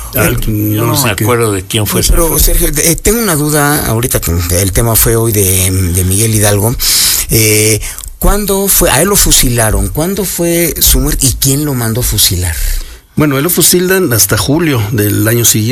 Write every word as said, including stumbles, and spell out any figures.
Al, yo no, no me acuerdo de quién fue. Pero Sergio, eh, tengo una duda ahorita que el tema fue hoy de, de Miguel Hidalgo. Eh, ¿Cuándo fue? A él lo fusilaron. ¿Cuándo fue su muerte y quién lo mandó fusilar? Bueno, él lo fusilan hasta julio del año siguiente.